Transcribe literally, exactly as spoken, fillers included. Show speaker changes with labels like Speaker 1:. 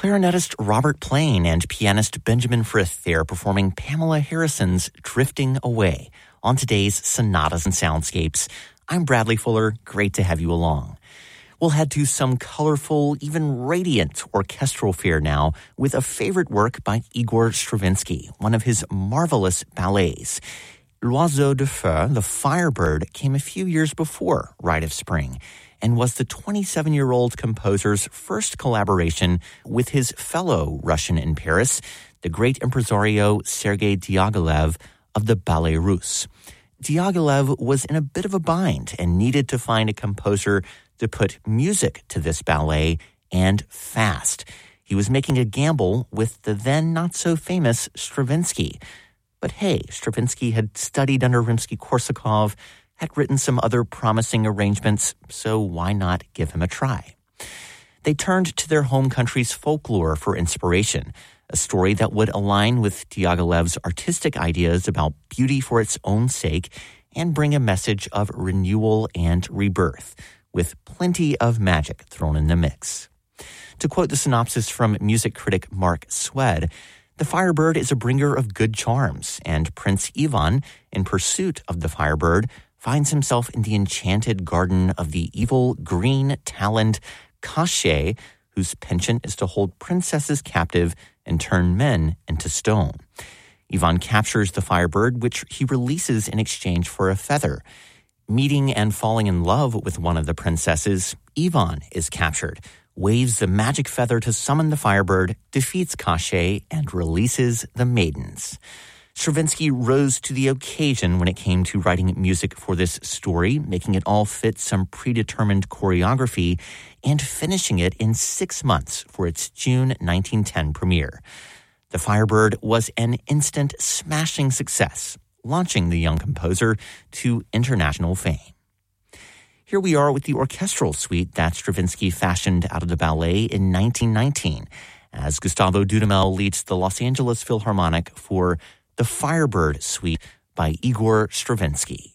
Speaker 1: clarinetist Robert Plain and pianist Benjamin Frith there performing Pamela Harrison's Drifting Away on today's Sonatas and Soundscapes. I'm Bradley Fuller. Great to have you along. We'll head to some colorful, even radiant orchestral fare now with a favorite work by Igor Stravinsky, one of his marvelous ballets. L'Oiseau de Feu, The Firebird, came a few years before Rite of Spring and was the twenty-seven-year-old composer's first collaboration with his fellow Russian in Paris, the great impresario Sergei Diaghilev of the Ballet Russe. Diaghilev was in a bit of a bind and needed to find a composer to put music to this ballet, and fast. He was making a gamble with the then not-so-famous Stravinsky. But hey, Stravinsky had studied under Rimsky-Korsakov, had written some other promising arrangements, so why not give him a try? They turned to their home country's folklore for inspiration, a story that would align with Diaghilev's artistic ideas about beauty for its own sake and bring a message of renewal and rebirth, with plenty of magic thrown in the mix. To quote the synopsis from music critic Mark Swed, the Firebird is a bringer of good charms, and Prince Ivan, in pursuit of the Firebird, finds himself in the enchanted garden of the evil green talent Koshay, whose penchant is to hold princesses captive and turn men into stone. Ivan captures the Firebird, which he releases in exchange for a feather. Meeting and falling in love with one of the princesses, Ivan is captured, waves the magic feather to summon the Firebird, defeats Koshay, and releases the maidens. Stravinsky rose to the occasion when it came to writing music for this story, making it all fit some predetermined choreography and finishing it in six months for its June nineteen ten premiere. The Firebird was an instant smashing success, launching the young composer to international fame. Here we are with the orchestral suite that Stravinsky fashioned out of the ballet in nineteen nineteen, as Gustavo Dudamel leads the Los Angeles Philharmonic for The Firebird Suite by Igor Stravinsky.